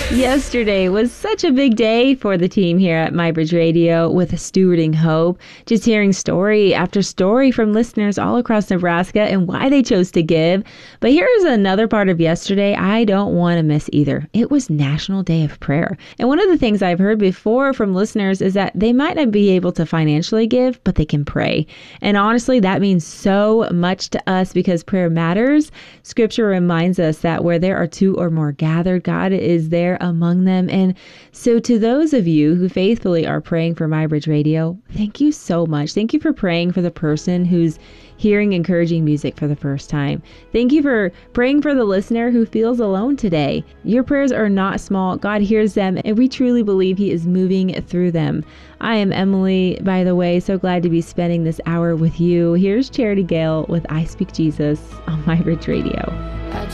Yesterday was such a big day for the team here at MyBridge Radio with Stewarding Hope. Just hearing story after story from listeners all across Nebraska and why they chose to give. But here's another part of yesterday I don't want to miss either. It was National Day of Prayer. And one of the things I've heard before from listeners is that they might not be able to financially give, but they can pray. And honestly, that means so much to us because prayer matters. Scripture reminds us that where there are two or more gathered, God is there among them. And so to those of you who faithfully are praying for MyBridge Radio, thank you so much. Thank you for praying for the person who's hearing encouraging music for the first time. Thank you for praying for the listener who feels alone today. Your prayers are not small. God hears them, and we truly believe He is moving through them. I am Emily, by the way, so glad to be spending this hour with you. Here's Charity Gale with I Speak Jesus on MyBridge Radio.